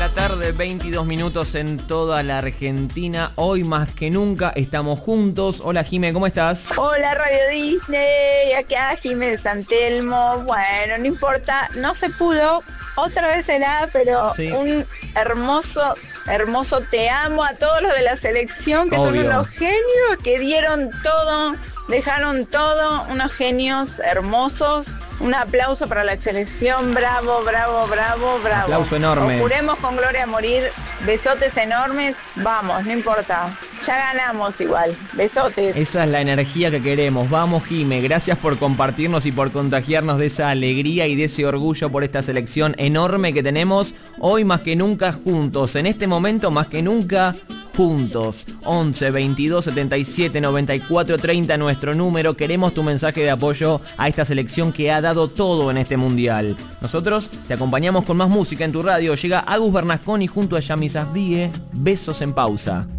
la tarde, 22 minutos en toda la Argentina. Hoy más que nunca estamos juntos. Hola Jime, ¿cómo estás? Hola Radio Disney, acá Jime de San Telmo. Bueno, no importa, no se pudo, otra vez será, pero sí. Un hermoso te amo a todos los de la selección, que Obvio. son unos genios que dieron todo, dejaron todo, unos genios hermosos. Un aplauso para la selección, bravo. Aplauso enorme. Juremos con gloria a morir, besotes enormes, vamos, no importa, ya ganamos igual, besotes. Esa es la energía que queremos, vamos Jime, gracias por compartirnos y por contagiarnos de esa alegría y de ese orgullo por esta selección enorme que tenemos hoy más que nunca juntos, en este momento más que nunca juntos. 11 22 77 94 30 nuestro número. Queremos tu mensaje de apoyo a esta selección que ha dado todo en este mundial. Nosotros te acompañamos con más música en tu radio. Llega Agus Bernasconi junto a Yamis Abdie. Besos en pausa.